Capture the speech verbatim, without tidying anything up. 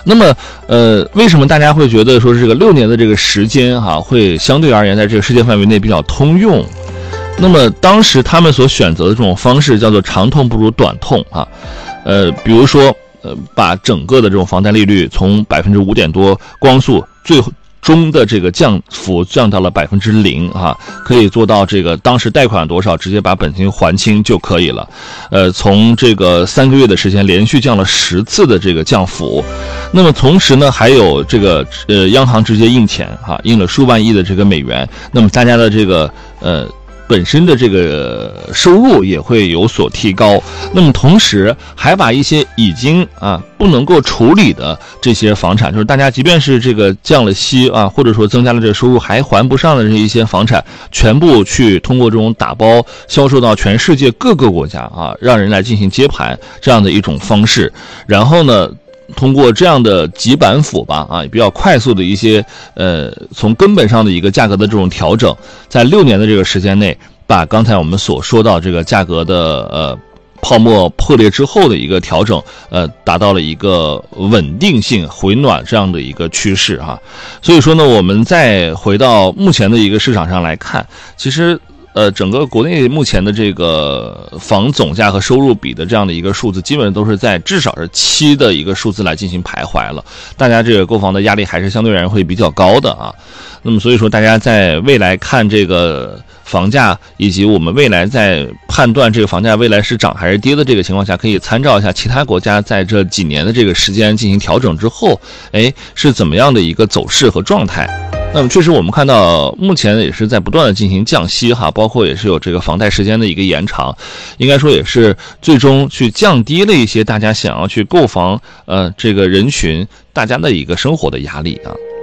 那么呃，为什么大家会觉得说是这个六年的这个时间哈、啊，会相对而言在这个世界范围内比较通用？那么当时他们所选择的这种方式叫做长痛不如短痛啊，呃，比如说呃，把整个的这种房贷利率从百分之五点多光速最终的这个降幅降到了百分之零啊，可以做到这个当时贷款多少直接把本金还清就可以了。呃，从这个三个月的时间连续降了十次的这个降幅，那么同时呢，还有这个呃央行直接印钱哈、啊，印了数万亿的这个美元，那么大家的这个呃。本身的这个收入也会有所提高，那么同时还把一些已经啊不能够处理的这些房产，就是大家即便是这个降了息啊，或者说增加了这个收入还还不上的这一些房产，全部去通过这种打包销售到全世界各个国家啊，让人来进行接盘这样的一种方式，然后呢。通过这样的几板斧吧，啊，比较快速的一些，呃，从根本上的一个价格的这种调整，在六年的这个时间内，把刚才我们所说到这个价格的呃泡沫破裂之后的一个调整，呃，达到了一个稳定性回暖这样的一个趋势哈。所以说呢，我们再回到目前的一个市场上来看，其实。呃，整个国内目前的这个房总价和收入比的这样的一个数字，基本上都是在至少是七的一个数字来进行徘徊了。大家这个购房的压力还是相对而言会比较高的啊。那么所以说，大家在未来看这个房价，以及我们未来在判断这个房价未来是涨还是跌的这个情况下，可以参照一下其他国家在这几年的这个时间进行调整之后，哎，是怎么样的一个走势和状态。那么确实我们看到目前也是在不断的进行降息哈，包括也是有这个房贷时间的一个延长，应该说也是最终去降低了一些大家想要去购房呃这个人群大家的一个生活的压力啊。